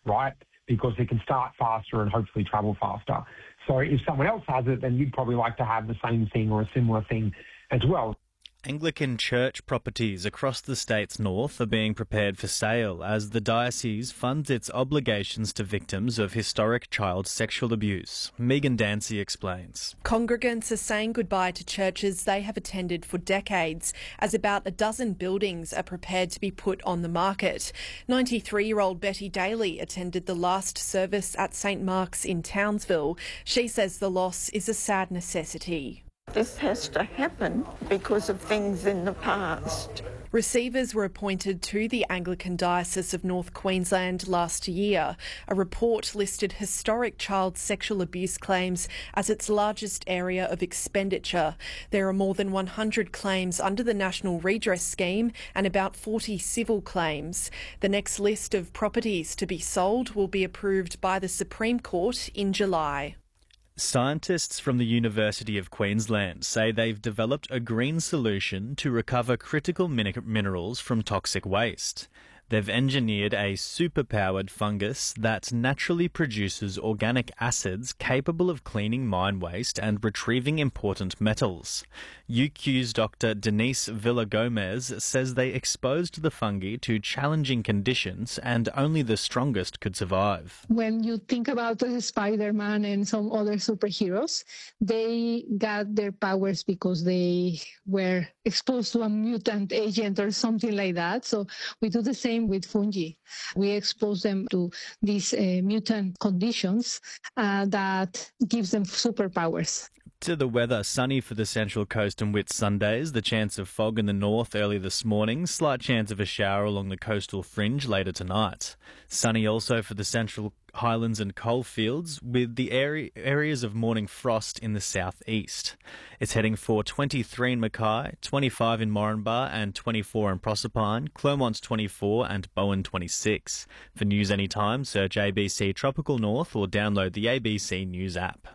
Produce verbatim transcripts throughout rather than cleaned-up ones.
right? Because it can start faster and hopefully travel faster. So if someone else has it, then you'd probably like to have the same thing or a similar thing as well. Anglican church properties across the state's north are being prepared for sale as the diocese funds its obligations to victims of historic child sexual abuse. Megan Dancy explains. Congregants are saying goodbye to churches they have attended for decades, as about a dozen buildings are prepared to be put on the market. ninety-three-year-old Betty Daly attended the last service at St Mark's in Townsville. She says the loss is a sad necessity. This has to happen because of things in the past. Receivers were appointed to the Anglican Diocese of North Queensland last year. A report listed historic child sexual abuse claims as its largest area of expenditure. There are more than one hundred claims under the National Redress Scheme and about forty civil claims. The next list of properties to be sold will be approved by the Supreme Court in July. Scientists from the University of Queensland say they've developed a green solution to recover critical min- minerals from toxic waste. They've engineered a superpowered fungus that naturally produces organic acids capable of cleaning mine waste and retrieving important metals. U Q's Doctor Denise Villa-Gomez says they exposed the fungi to challenging conditions and only the strongest could survive. When you think about uh, Spider-Man and some other superheroes, they got their powers because they were exposed to a mutant agent or something like that. So we do the same with fungi. We expose them to these uh, mutant conditions uh, that gives them superpowers. To the weather, sunny for the Central Coast and Whitsundays, the chance of fog in the north early this morning, slight chance of a shower along the coastal fringe later tonight. Sunny also for the Central Highlands and coalfields, with the area, areas of morning frost in the southeast. It's heading for twenty-three in Mackay, twenty-five in Moranbah and twenty-four in Proserpine, Clermont's twenty-four and Bowen twenty-six. For news anytime, search A B C Tropical North or download the A B C News app.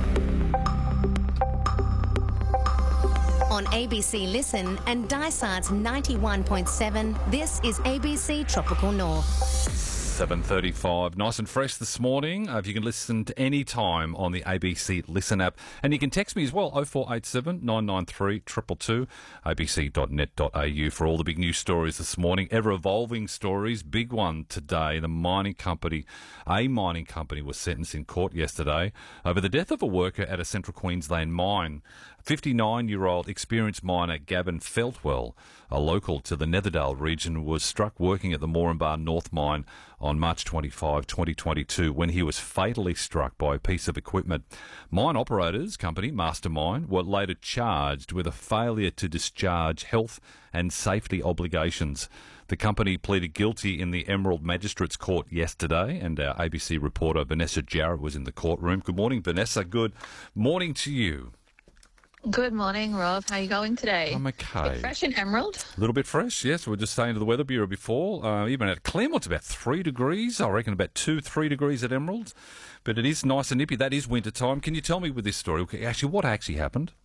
On A B C Listen and Dysart's ninety-one point seven, this is A B C Tropical North. seven thirty-five, nice and fresh this morning. Uh, if you can listen to any time on the A B C Listen app. And you can text me as well, oh four eight seven, nine nine three, two two two, a b c dot net dot a u for all the big news stories this morning. Ever-evolving stories. Big one today. The mining company, a mining company was sentenced in court yesterday over the death of a worker at a Central Queensland mine. fifty-nine-year-old experienced miner Gavin Feltwell, a local to the Netherdale region, was struck working at the Moranbah North mine on March twenty-fifth, twenty twenty-two, when he was fatally struck by a piece of equipment. Mine operators company Mastermine were later charged with a failure to discharge health and safety obligations. The company pleaded guilty in the Emerald Magistrates Court yesterday, and our A B C reporter Vanessa Jarrett was in the courtroom. Good morning, Vanessa. Good morning to you. Good morning, Rob. How are you going today? I'm okay. Bit fresh in Emerald? A little bit fresh, yes. We were just saying to the Weather Bureau before, uh, even at Claremont, it's about three degrees. I reckon about two, three degrees at Emerald. But it is nice and nippy. That is winter time. Can you tell me with this story, actually, what actually happened?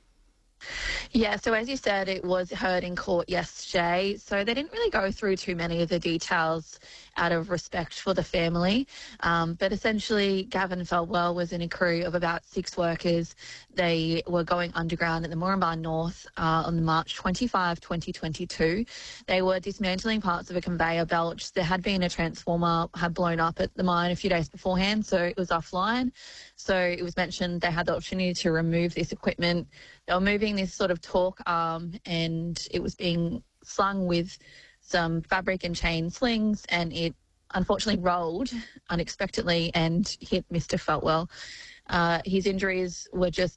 Yeah, so as you said, it was heard in court yesterday. So they didn't really go through too many of the details out of respect for the family. Um, but essentially, Gavin Feltwell was in a crew of about six workers. They were going underground at the Moranbah North uh, on March twenty-fifth, twenty twenty-two. They were dismantling parts of a conveyor belt. There had been a transformer had blown up at the mine a few days beforehand, so it was offline. So it was mentioned they had the opportunity to remove this equipment. They were moving this sort of torque arm, and it was being slung with some fabric and chain slings, and it unfortunately rolled unexpectedly and hit Mister Feltwell. Uh, his injuries were just